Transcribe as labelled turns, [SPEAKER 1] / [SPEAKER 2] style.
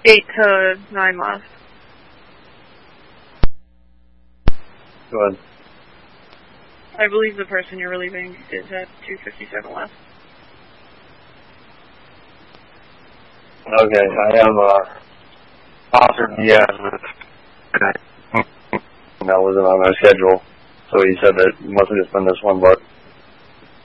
[SPEAKER 1] 8 to 9 left.
[SPEAKER 2] Go ahead.
[SPEAKER 1] I believe the person you're relieving is at 2:57 left.
[SPEAKER 2] Okay, I have Officer Diaz with that wasn't on our schedule, so he said that it must have just been this one, but